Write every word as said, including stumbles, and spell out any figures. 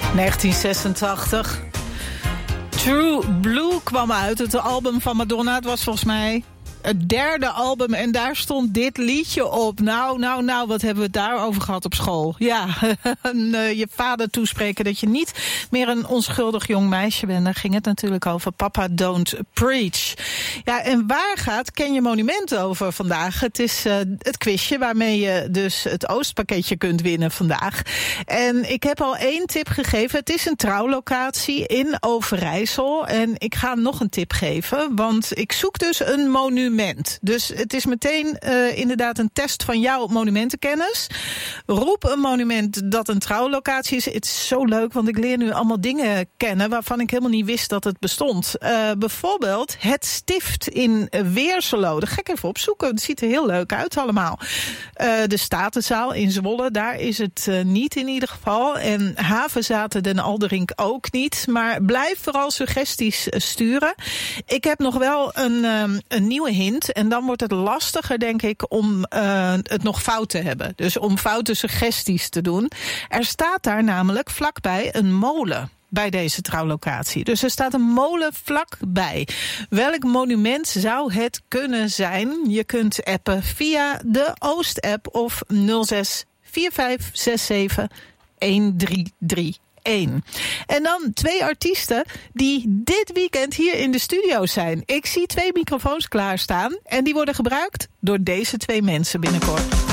negentien zesentachtig. True Blue kwam uit, het album van Madonna. Het was volgens mij het derde album en daar stond dit liedje op. Nou, nou, nou, wat hebben we het daarover gehad op school? Ja, je vader toespreken dat je niet meer een onschuldig jong meisje bent. Daar ging het natuurlijk over. Papa don't preach. Ja, en waar gaat Ken je Monument over vandaag? Het is uh, het quizje waarmee je dus het Oostpakketje kunt winnen vandaag. En ik heb al één tip gegeven. Het is een trouwlocatie in Overijssel. En ik ga nog een tip geven, want ik zoek dus een monument. Dus het is meteen uh, inderdaad een test van jouw monumentenkennis. Roep een monument dat een trouwlocatie is. Het is zo leuk, want ik leer nu allemaal dingen kennen waarvan ik helemaal niet wist dat het bestond. Uh, bijvoorbeeld het Stift in Weerselo. Dat ga ik even opzoeken. Het ziet er heel leuk uit allemaal. Uh, de Statenzaal in Zwolle, daar is het uh, niet in ieder geval. En Havenzaten Den Alderink ook niet. Maar blijf vooral suggesties sturen. Ik heb nog wel een, um, een nieuwe hint. En dan wordt het lastiger, denk ik, om uh, het nog fout te hebben. Dus om foute suggesties te doen. Er staat daar namelijk vlakbij een molen bij deze trouwlocatie. Dus er staat een molen vlakbij. Welk monument zou het kunnen zijn? Je kunt appen via de Oost-app of nul zes vier vijf zes zeven een drie drie een. En dan twee artiesten die dit weekend hier in de studio zijn. Ik zie twee microfoons klaarstaan en die worden gebruikt door deze twee mensen binnenkort.